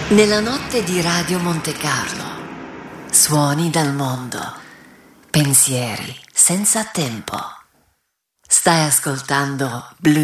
Nella notte di Radio Monte Carlo, suoni dal mondo, pensieri senza tempo. Stai ascoltando Blue